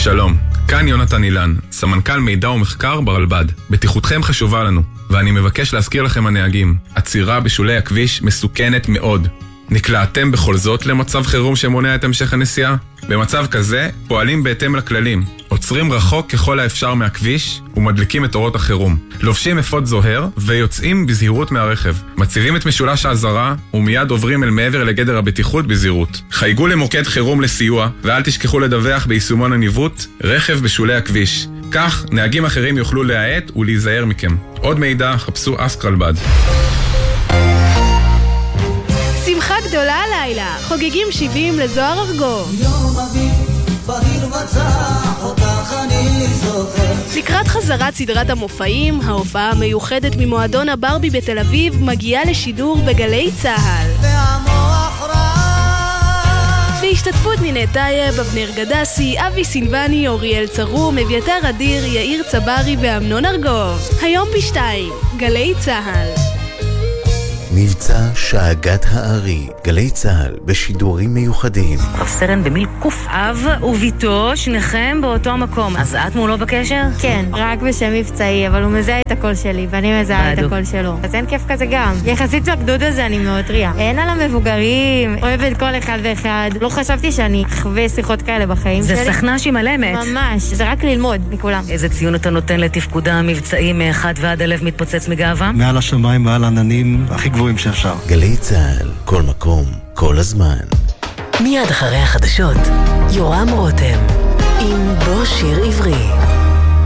שלום, כאן יונתן אילן, סמנכ"ל מידע ומחקר ברלב"ד. בטיחותכם חשובה לנו, ואני מבקש להזכיר לכם הנהגים, עצירה בשולי הכביש מסוכנת מאוד. נקלעתם בכל זאת למצב חירום שמונע את המשך הנסיעה? במצב כזה פועלים בהתאם לכללים, עוצרים רחוק ככל האפשר מהכביש ומדליקים את אורות החירום, לובשים אפוד זוהר ויוצאים בזהירות מהרכב, מציבים את משולש האזהרה ומיד עוברים אל מעבר לגדר הבטיחות בזהירות. חייגו למוקד חירום לסיוע ואל תשכחו לדווח ביישומון הניווט רכב בשולי הכביש, כך נהגים אחרים יוכלו להאט ולהיזהר מכם. עוד מידע חפשו אסק רלב"ד. שמחה גדולה הלילה, חוגגים 70 לזוהר ארגוב. יום אביב, בהיר מצח, אותך אני זוכר. לקראת חזרת סדרת המופעים, ההופעה המיוחדת ממועדון הברבי בתל אביב מגיעה לשידור בגלי צהל. והמוח רע. בהשתתפות נינת טייב, אבנר גדסי, אבי סילבני, אוריאל צרום, אביתר אדיר, יאיר צברי ואמנון ארגוב. היום ב2, גלי צהל. מבצע שאגת הארי, גלי צהל בשידורים מיוחדים. רב סרן במיל קוף אב וביתו, שניכם באותו המקום. אז את מולו בקשר? כן, רק בשם מבצעי, אבל הוא מזהה את הקול שלי ואני מזהה את הקול שלו. אז אין כיף כזה גם. יחסית בגדוד הזה אני מאוד טריה. אין על המבוגרים, אוהבת כל אחד ואחד. לא חשבתי שאני אחווה שיחות כאלה בחיים שלי. זה סכנה שהיא מלמת. ממש, זה רק ללמוד מכולם. איזה ציון אתה נותן לתפקודה המבצעי מ1 ועד 1000 מתפוצץ מגאווה? מעל השמיים, מעל עננים, הכי גבוהים שאפשר. גלי צהל, כל מקום, כל הזמן. מיד אחרי החדשות, יורם רותם עם בו שיר עברי.